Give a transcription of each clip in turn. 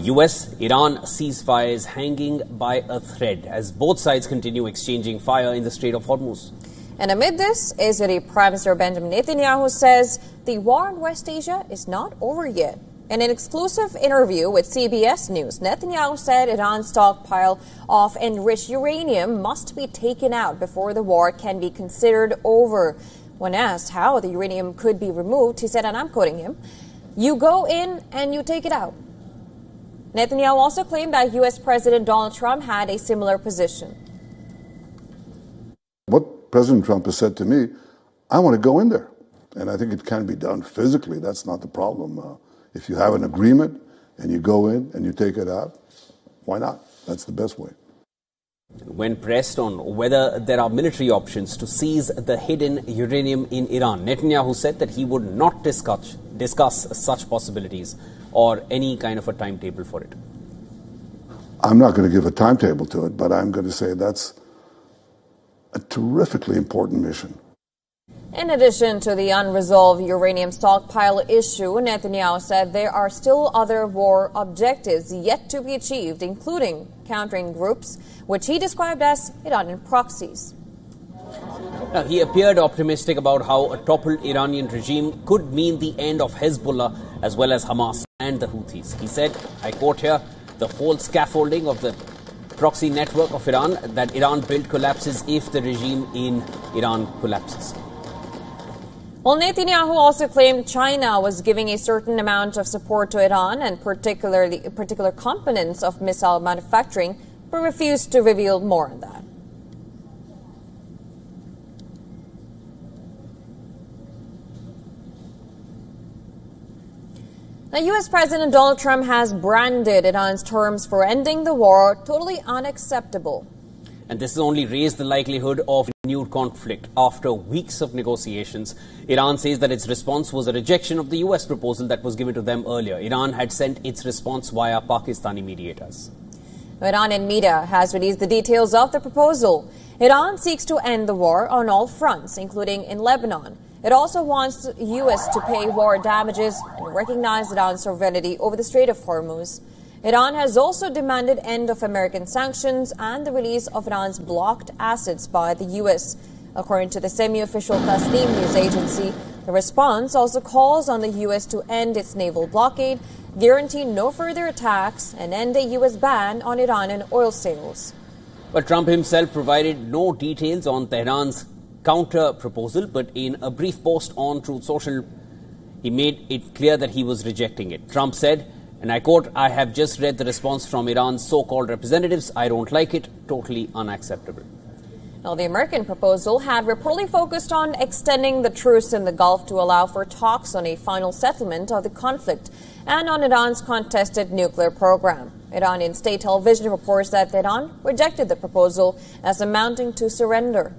US-Iran ceasefire is hanging by a thread as both sides continue exchanging fire in the Strait of Hormuz. And amid this, Israeli Prime Minister Benjamin Netanyahu says the war in West Asia is not over yet. In an exclusive interview with CBS News, Netanyahu said Iran's stockpile of enriched uranium must be taken out before the war can be considered over. When asked how the uranium could be removed, he said, and I'm quoting him, "You go in and you take it out." Netanyahu also claimed that U.S. President Donald Trump had a similar position. What President Trump has said to me, I want to go in there. And I think it can be done physically. That's not the problem. If you have an agreement and you go in and you take it out, why not? That's the best way. When pressed on whether there are military options to seize the hidden uranium in Iran, Netanyahu said that he would not discuss such possibilities or any kind of a timetable for it. I'm not going to give a timetable to it, but I'm going to say that's a terrifically important mission. In addition to the unresolved uranium stockpile issue, Netanyahu said there are still other war objectives yet to be achieved, including countering groups which he described as Iranian proxies. Now, he appeared optimistic about how a toppled Iranian regime could mean the end of Hezbollah as well as Hamas and the Houthis. He said, I quote here, "The whole scaffolding of the proxy network of Iran that Iran built collapses if the regime in Iran collapses." Well, Netanyahu also claimed China was giving a certain amount of support to Iran and particular components of missile manufacturing, but refused to reveal more on that. Now, U.S. President Donald Trump has branded Iran's terms for ending the war totally unacceptable. And this has only raised the likelihood of renewed conflict. After weeks of negotiations, Iran says that its response was a rejection of the U.S. proposal that was given to them earlier. Iran had sent its response via Pakistani mediators. Iranian media has released the details of the proposal. Iran seeks to end the war on all fronts, including in Lebanon. It also wants the U.S. to pay war damages and recognize Iran's sovereignty over the Strait of Hormuz. Iran has also demanded end of American sanctions and the release of Iran's blocked assets by the U.S. According to the semi-official Tasnim news agency, the response also calls on the U.S. to end its naval blockade, guarantee no further attacks, and end a U.S. ban on Iranian oil sales. But Trump himself provided no details on Tehran's counter proposal, but in a brief post on Truth Social, he made it clear that he was rejecting it. Trump said, and I quote, "I have just read the response from Iran's so-called representatives. I don't like it. Totally unacceptable." Now, the American proposal had reportedly focused on extending the truce in the Gulf to allow for talks on a final settlement of the conflict and on Iran's contested nuclear program. Iranian state television reports that Iran rejected the proposal as amounting to surrender.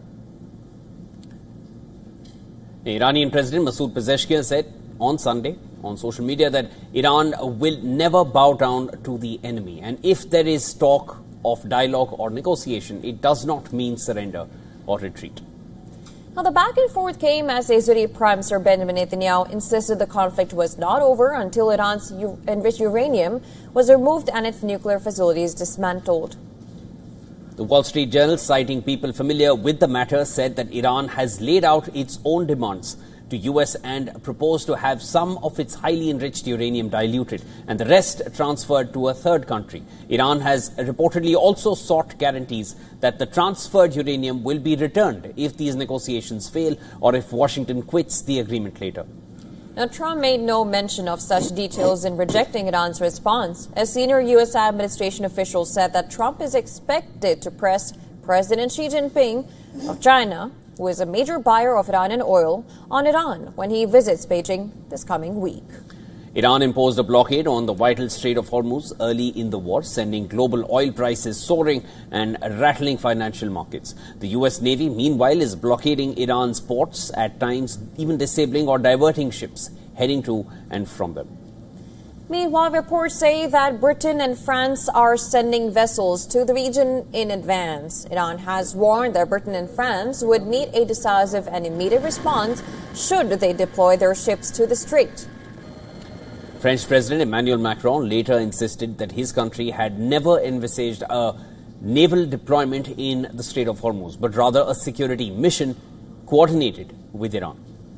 Iranian President Masoud Pezeshkian said on Sunday on social media that Iran will never bow down to the enemy. And if there is talk of dialogue or negotiation, it does not mean surrender or retreat. Now, the back and forth came as Israeli Prime Minister Benjamin Netanyahu insisted the conflict was not over until Iran's enriched uranium was removed and its nuclear facilities dismantled. The Wall Street Journal, citing people familiar with the matter, said that Iran has laid out its own demands to US and proposed to have some of its highly enriched uranium diluted and the rest transferred to a third country. Iran has reportedly also sought guarantees that the transferred uranium will be returned if these negotiations fail or if Washington quits the agreement later. Now, Trump made no mention of such details in rejecting Iran's response. A senior U.S. administration official said that Trump is expected to press President Xi Jinping of China, who is a major buyer of Iranian oil, on Iran when he visits Beijing this coming week. Iran imposed a blockade on the vital Strait of Hormuz early in the war, sending global oil prices soaring and rattling financial markets. The U.S. Navy, meanwhile, is blockading Iran's ports, at times even disabling or diverting ships heading to and from them. Meanwhile, reports say that Britain and France are sending vessels to the region in advance. Iran has warned that Britain and France would meet a decisive and immediate response should they deploy their ships to the strait. French President Emmanuel Macron later insisted that his country had never envisaged a naval deployment in the Strait of Hormuz, but rather a security mission coordinated with Iran.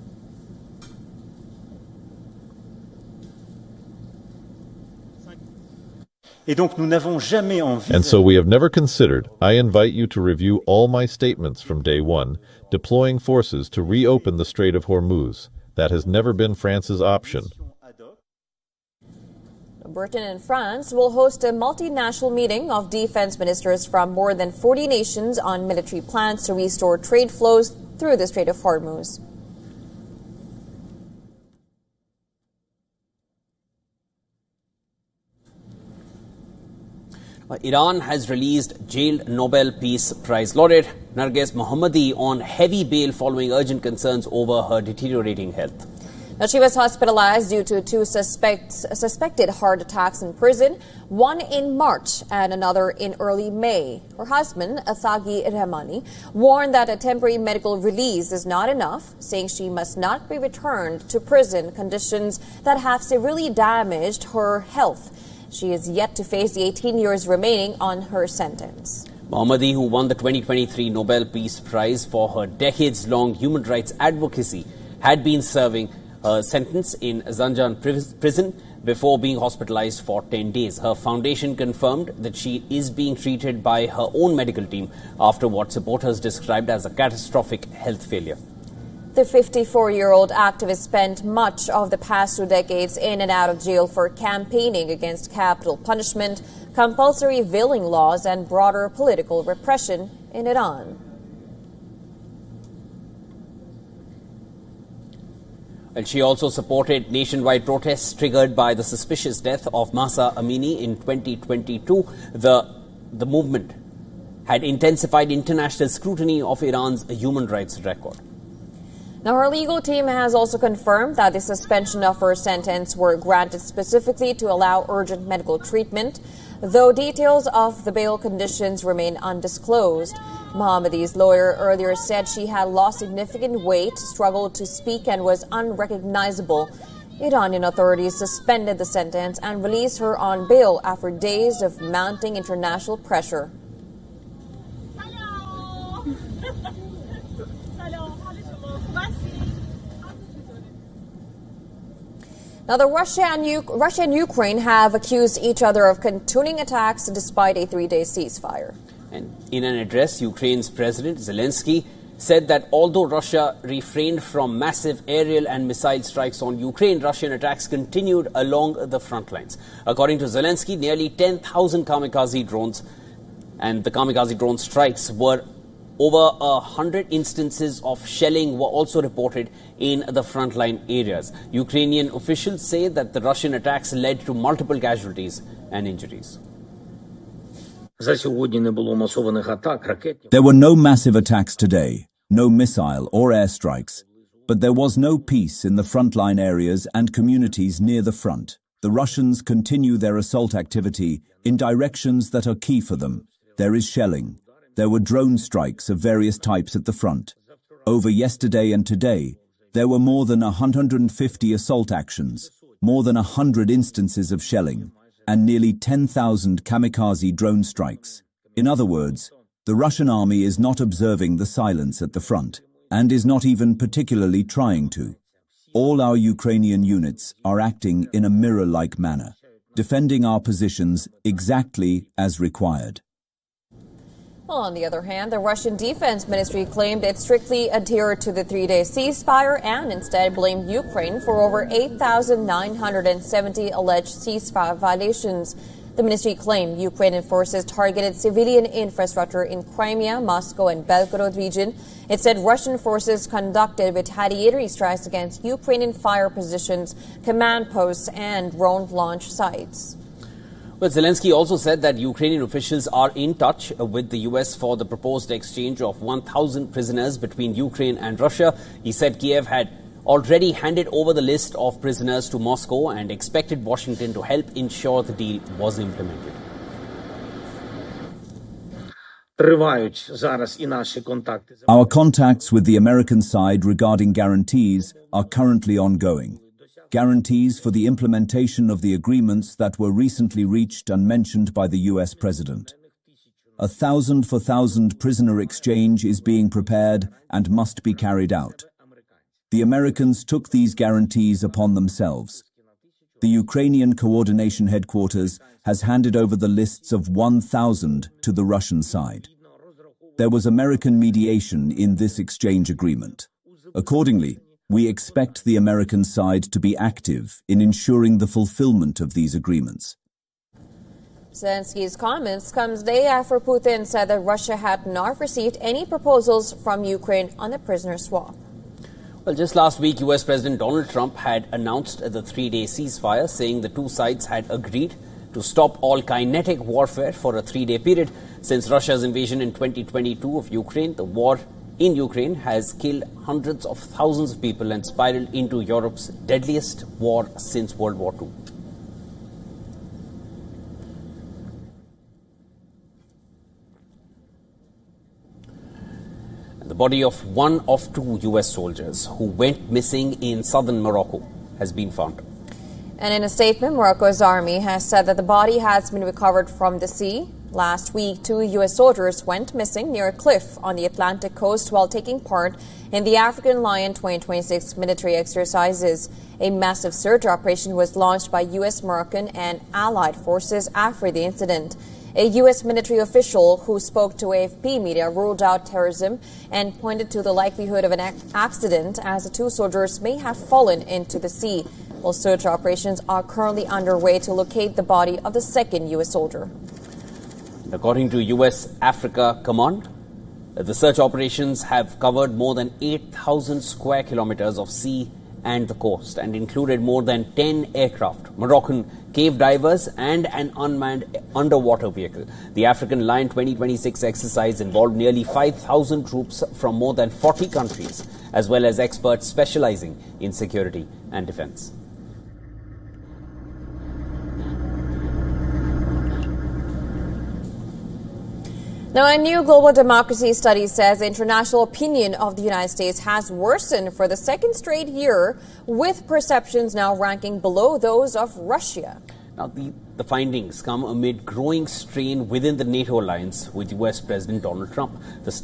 And so we have never considered, I invite you to review all my statements from day one, deploying forces to reopen the Strait of Hormuz. That has never been France's option. Britain and France will host a multinational meeting of defense ministers from more than 40 nations on military plans to restore trade flows through the Strait of Hormuz. Iran has released jailed Nobel Peace Prize laureate Narges Mohammadi on heavy bail following urgent concerns over her deteriorating health. Now, she was hospitalized due to two suspected heart attacks in prison, one in March and another in early May. Her husband, Athagi Rahmani, warned that a temporary medical release is not enough, saying she must not be returned to prison conditions that have severely damaged her health. She is yet to face the 18 years remaining on her sentence. Mohammadi, who won the 2023 Nobel Peace Prize for her decades-long human rights advocacy, had been serving a sentence in Zanjan prison before being hospitalized for 10 days. Her foundation confirmed that she is being treated by her own medical team after what supporters described as a catastrophic health failure. The 54-year-old activist spent much of the past 2 decades in and out of jail for campaigning against capital punishment, compulsory veiling laws, and broader political repression in Iran. And she also supported nationwide protests triggered by the suspicious death of Mahsa Amini in 2022. The movement had intensified international scrutiny of Iran's human rights record. Now, her legal team has also confirmed that the suspension of her sentence were granted specifically to allow urgent medical treatment, though details of the bail conditions remain undisclosed. Mohammadi's lawyer earlier said she had lost significant weight, struggled to speak, and was unrecognizable. Iranian authorities suspended the sentence and released her on bail after days of mounting international pressure. Now, Russia and Ukraine have accused each other of continuing attacks despite a 3-day ceasefire. And in an address, Ukraine's President Zelensky said that although Russia refrained from massive aerial and missile strikes on Ukraine, Russian attacks continued along the front lines. According to Zelensky, nearly 10,000 kamikaze drones and the kamikaze drone strikes were over 100 instances of shelling were also reported in the frontline areas. Ukrainian officials say that the Russian attacks led to multiple casualties and injuries. There were no massive attacks today, no missile or airstrikes, but there was no peace in the frontline areas and communities near the front. The Russians continue their assault activity in directions that are key for them. There is shelling. There were drone strikes of various types at the front. Over yesterday and today, there were more than 150 assault actions, more than 100 instances of shelling, and nearly 10,000 kamikaze drone strikes. In other words, the Russian army is not observing the silence at the front, and is not even particularly trying to. All our Ukrainian units are acting in a mirror-like manner, defending our positions exactly as required. Well, on the other hand, the Russian Defense Ministry claimed it strictly adhered to the 3-day ceasefire and instead blamed Ukraine for over 8,970 alleged ceasefire violations. The ministry claimed Ukrainian forces targeted civilian infrastructure in Crimea, Moscow, and Belgorod region. It said Russian forces conducted retaliatory strikes against Ukrainian fire positions, command posts, and drone launch sites. Well, Zelensky also said that Ukrainian officials are in touch with the U.S. for the proposed exchange of 1,000 prisoners between Ukraine and Russia. He said Kiev had already handed over the list of prisoners to Moscow and expected Washington to help ensure the deal was implemented. Our contacts with the American side regarding guarantees are currently ongoing. guarantees for the implementation of the agreements that were recently reached and mentioned by the US President. 1,000-for-1,000 prisoner exchange is being prepared and must be carried out. The Americans took these guarantees upon themselves. The Ukrainian Coordination Headquarters has handed over the lists of 1,000 to the Russian side. There was American mediation in this exchange agreement. Accordingly, we expect the American side to be active in ensuring the fulfillment of these agreements. Zelensky's comments comes day after Putin said that Russia had not received any proposals from Ukraine on a prisoner swap. Well, just last week, US President Donald Trump had announced the 3-day ceasefire, saying the two sides had agreed to stop all kinetic warfare for a 3-day period. Since Russia's invasion in 2022 of Ukraine, the war in Ukraine has killed hundreds of thousands of people and spiraled into Europe's deadliest war since World War II. The body of one of two US soldiers who went missing in southern Morocco has been found. And in a statement, Morocco's army has said that the body has been recovered from the sea. Last week, 2 U.S. soldiers went missing near a cliff on the Atlantic coast while taking part in the African Lion 2026 military exercises. A massive search operation was launched by U.S., Moroccan and allied forces after the incident. A U.S. military official who spoke to AFP media ruled out terrorism and pointed to the likelihood of an accident as the 2 soldiers may have fallen into the sea. While search operations are currently underway to locate the body of the second U.S. soldier. According to U.S. Africa Command, the search operations have covered more than 8,000 square kilometers of sea and the coast and included more than 10 aircraft, Moroccan cave divers and an unmanned underwater vehicle. The African Lion 2026 exercise involved nearly 5,000 troops from more than 40 countries, as well as experts specializing in security and defense. Now, a new global democracy study says the international opinion of the United States has worsened for the second straight year, with perceptions now ranking below those of Russia. Now, the findings come amid growing strain within the NATO alliance with U.S. President Donald Trump. The study